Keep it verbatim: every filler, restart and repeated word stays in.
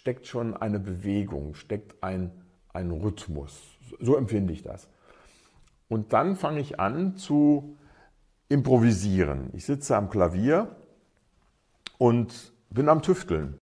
steckt schon eine Bewegung, steckt ein, ein Rhythmus. So empfinde ich das. Und dann fange ich an zu improvisieren. Ich sitze am Klavier und bin am Tüfteln.